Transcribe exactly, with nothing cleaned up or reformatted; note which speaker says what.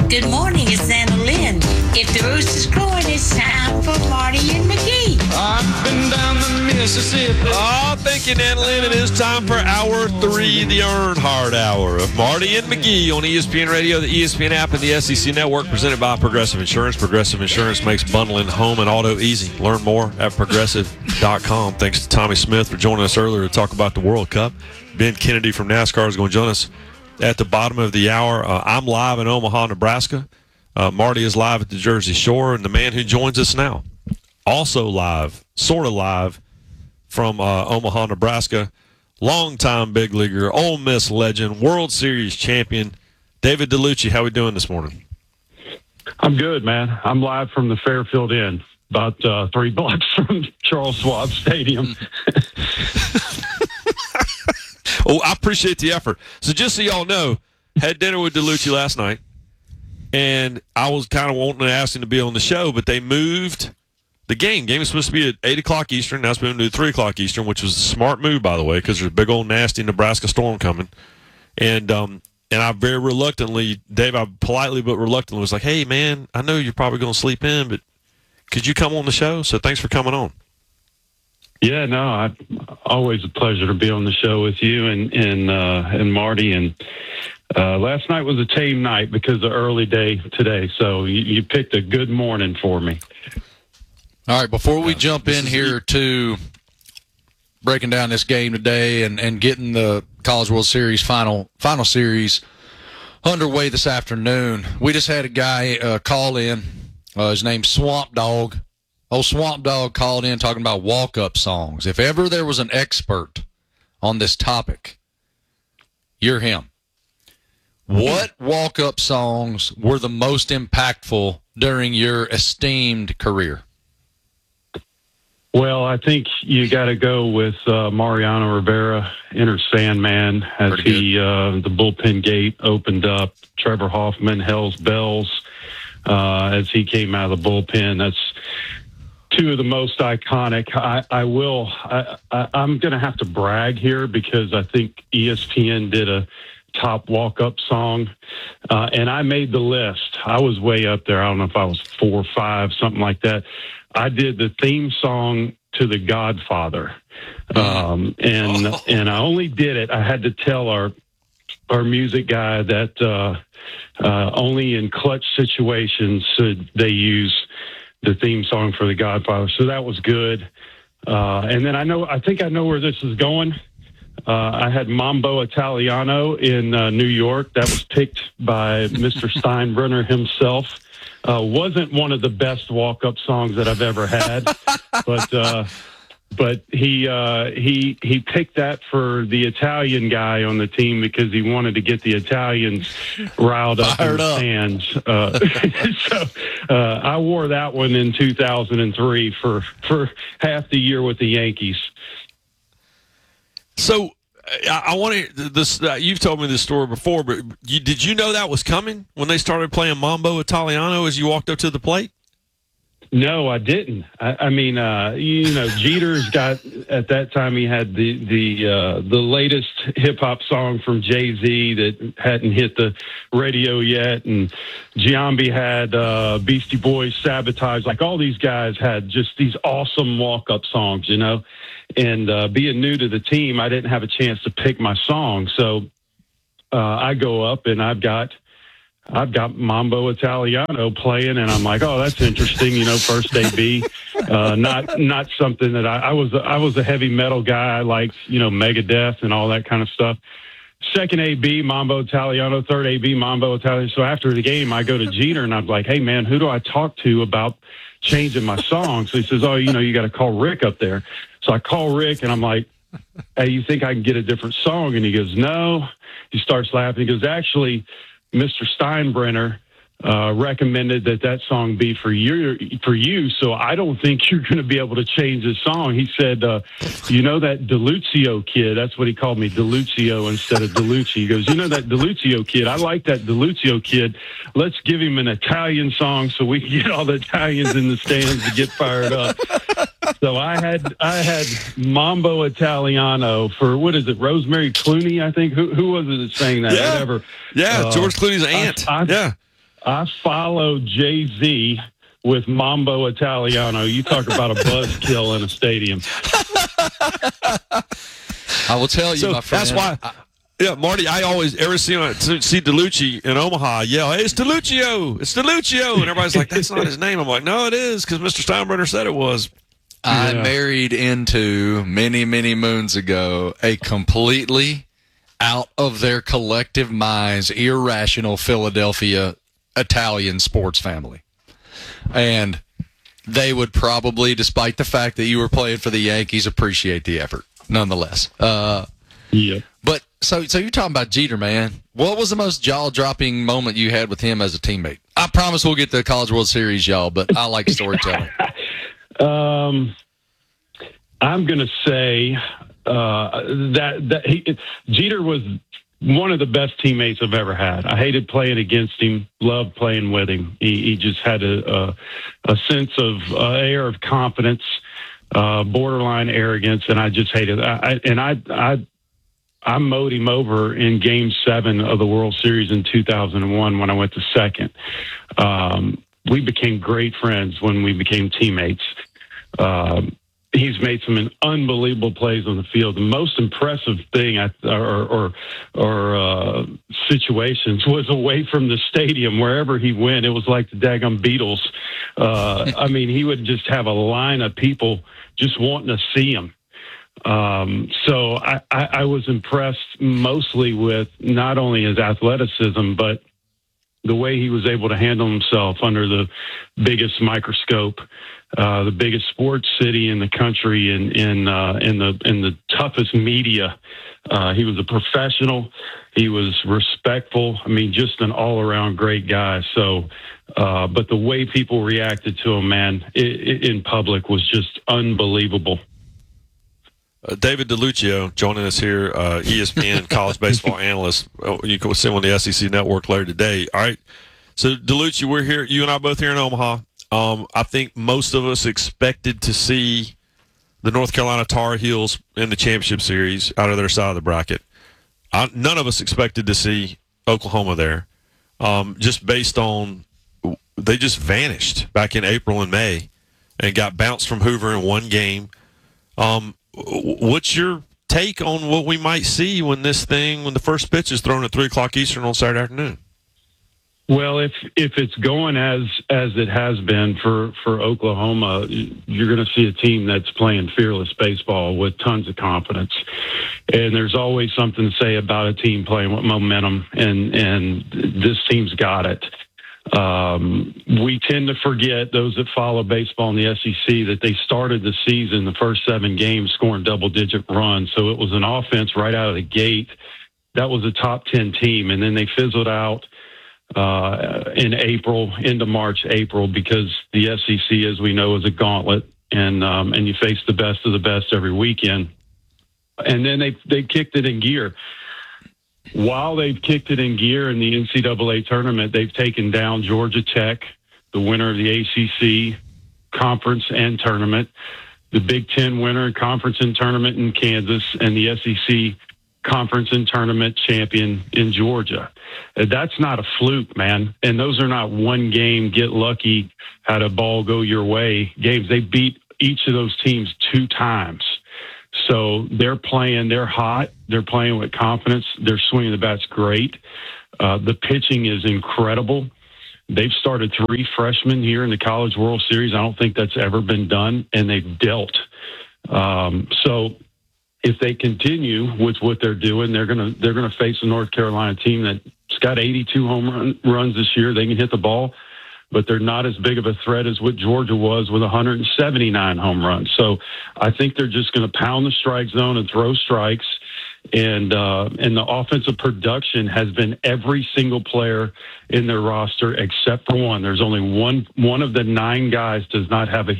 Speaker 1: Good morning, it's Anna Lynn. If the rooster's crowing, it's time for Marty and McGee.
Speaker 2: I've been down the Mississippi.
Speaker 3: Oh, thank you, Anna Lynn. It is time for Hour three, the Earnhardt Hour of Marty and McGee on E S P N Radio, the E S P N app, and the S E C Network, presented by Progressive Insurance. Progressive Insurance makes bundling home and auto easy. Learn more at progressive dot com. Thanks to Tommy Smith for joining us earlier to talk about the World Cup. Ben Kennedy from NASCAR is going to join us at the bottom of the hour. Uh, I'm live in Omaha, Nebraska. Uh, Marty is live at the Jersey Shore, and the man who joins us now, also live, sort of live, from uh, Omaha, Nebraska, longtime big leaguer, Ole Miss legend, World Series champion, David Dellucci. How we doing this morning?
Speaker 4: I'm good, man. I'm live from the Fairfield Inn, about uh, three blocks from Charles Schwab Stadium.
Speaker 3: Oh, I appreciate the effort. So just so y'all know, had dinner with Dellucci last night, and I was kind of wanting to ask him to be on the show, but they moved the game. Game was supposed to be at eight o'clock Eastern. Now it's moving to three o'clock Eastern, which was a smart move, by the way, because there's a big old nasty Nebraska storm coming. And um, and I very reluctantly, Dave, I politely but reluctantly was like, hey, man, I know you're probably going to sleep in, but could you come on the show? So thanks for coming on.
Speaker 4: Yeah, no, I, always a pleasure to be on the show with you and and uh, and Marty. And uh, last night was a tame night because of early day today. So you, you picked a good morning for me.
Speaker 5: All right, before we jump in here to breaking down this game today and, and getting the College World Series final final series underway this afternoon, we just had a guy uh, call in. Uh, his name's Swamp Dog. Old Swamp Dog called in talking about walk-up songs. If ever there was an expert on this topic, you're him. What walk-up songs were the most impactful during your esteemed career?
Speaker 4: Well, I think you got to go with uh, Mariano Rivera, Enter Sandman, as he uh, the bullpen gate opened up. Trevor Hoffman, Hell's Bells, uh, as he came out of the bullpen. That's two of the most iconic. I, I will. I, I, I'm going to have to brag here because I think E S P N did a top walk-up song, uh, and I made the list. I was way up there. I don't know if I was four or five, something like that. I did the theme song to The Godfather, um, and oh. and I only did it. I had to tell our our music guy that uh, uh, only in clutch situations should they use the theme song for The Godfather. So that was good. Uh, and then I know, I think I know where this is going. Uh, I had Mambo Italiano in uh, New York. That was picked by Mister Steinbrenner himself. Uh, wasn't one of the best walk-up songs that I've ever had, but uh, but he uh, he he picked that for the Italian guy on the team because he wanted to get the Italians riled up in the stands. Uh, so uh, I wore that one in two thousand three for for half the year with the Yankees.
Speaker 3: So I, I want to this. Uh, you've told me this story before, but you, did you know that was coming when they started playing Mambo Italiano as you walked up to the plate?
Speaker 4: No, I didn't. I, I mean, uh, you know, Jeter's got at that time he had the the uh, the latest hip hop song from Jay-Z that hadn't hit the radio yet, and Giambi had uh, Beastie Boys, Sabotage. Like all these guys had just these awesome walk up songs, you know. And uh, being new to the team, I didn't have a chance to pick my song, so uh, I go up and I've got. I've got Mambo Italiano playing, and I'm like, oh, that's interesting. You know, first A B, uh, not not something that I, I was. I was a heavy metal guy. I liked, you know, Megadeth and all that kind of stuff. Second A B, Mambo Italiano. Third A B, Mambo Italiano. So after the game, I go to Jeter, and I'm like, hey, man, who do I talk to about changing my song? So he says, oh, you know, you got to call Rick up there. So I call Rick, and I'm like, hey, you think I can get a different song? And he goes, no. He starts laughing. He goes, actually, Mister Steinbrenner uh, recommended that that song be for you, for you. So I don't think you're going to be able to change the song. He said, uh, you know, that DeLucio kid, that's what he called me, DeLucio instead of DeLucci. He goes, you know, that DeLucio kid, I like that DeLucio kid. Let's give him an Italian song so we can get all the Italians in the stands to get fired up. So I had I had Mambo Italiano for, what is it, Rosemary Clooney, I think? Who who was it that sang that?
Speaker 3: Yeah,
Speaker 4: Whatever.
Speaker 3: yeah
Speaker 4: uh,
Speaker 3: George Clooney's aunt.
Speaker 4: I, I,
Speaker 3: yeah.
Speaker 4: I follow Jay-Z with Mambo Italiano. You talk about a buzzkill in a stadium.
Speaker 5: I will tell you,
Speaker 3: So
Speaker 5: my friend.
Speaker 3: that's why.
Speaker 5: I-
Speaker 3: Yeah, Marty, I always ever see see DeLucci in Omaha yell, "Hey, it's DeLuccio! It's DeLuccio!" And everybody's like, "That's not his name." I'm like, "No, it is," because Mister Steinbrenner said it was.
Speaker 5: I
Speaker 4: Yeah.
Speaker 5: married into many, many moons ago a completely out of their collective minds, irrational Philadelphia Italian sports family. And they would probably, despite the fact that you were playing for the Yankees, appreciate the effort nonetheless. Uh,
Speaker 4: Yeah.
Speaker 5: but so, so you're talking about Jeter, man. What was the most jaw-dropping moment you had with him as a teammate? I promise we'll get to the College World Series, y'all, but I like storytelling.
Speaker 4: Um, I'm going to say uh, that that he, Jeter was one of the best teammates I've ever had. I hated playing against him, loved playing with him. He, he just had a a, a sense of uh, air of confidence, uh, borderline arrogance, and I just hated. I, I and I I. I mowed him over in Game Seven of the World Series in two thousand one when I went to second. Um, we became great friends when we became teammates. Um, he's made some unbelievable plays on the field. The most impressive thing, I, or or, or uh, situations, was away from the stadium. Wherever he went, it was like the daggum Beatles. Uh, I mean, he would just have a line of people just wanting to see him. Um, so I, I, I was impressed mostly with not only his athleticism, but the way he was able to handle himself under the biggest microscope, uh, the biggest sports city in the country, and in uh, in the in the toughest media. Uh, he was a professional. He was respectful. I mean, just an all around great guy. So, uh, but the way people reacted to him, man, it, it, in public was just unbelievable.
Speaker 3: Uh, David DeLuccio joining us here, uh, E S P N college baseball analyst. Oh, you can see him on the S E C Network later today. All right. So, DeLuccio, we're here. You and I both here in Omaha. Um, I think most of us expected to see the North Carolina Tar Heels in the championship series out of their side of the bracket. I, none of us expected to see Oklahoma there, um, just based on they just vanished back in April and May and got bounced from Hoover in one game. Um, What's your take on what we might see when this thing, when the first pitch is thrown at three o'clock Eastern on Saturday afternoon?
Speaker 4: Well, if if it's going as as it has been for, for Oklahoma, you're going to see a team that's playing fearless baseball with tons of confidence. And there's always something to say about a team playing with momentum, and, and this team's got it. Um, we tend to forget, those that follow baseball in the S E C, that they started the season, the first seven games, scoring double-digit runs. So it was an offense right out of the gate. That was a top ten team, and then they fizzled out uh, in April, into March, April, because the S E C, as we know, is a gauntlet, and um, and you face the best of the best every weekend. And then they they kicked it in gear. While they've kicked it in gear in the N C double A tournament, they've taken down Georgia Tech, the winner of the A C C conference and tournament, the Big Ten winner conference and tournament in Kansas, and the S E C conference and tournament champion in Georgia. That's not a fluke, man. And those are not one game, get lucky, had a ball go your way games. They beat each of those teams two times. So they're playing, they're hot, they're playing with confidence, they're swinging the bats great. Uh, the pitching is incredible. They've started three freshmen here in the College World Series. I don't think that's ever been done, and they've dealt. Um, so if they continue with what they're doing, they're gonna they're gonna face a North Carolina team that's got eighty-two home run, runs this year. They can hit the ball, but they're not as big of a threat as what Georgia was with one hundred seventy-nine home runs. So I think they're just going to pound the strike zone and throw strikes. And uh, and the offensive production has been every single player in their roster except for one. There's only one one of the nine guys does not have a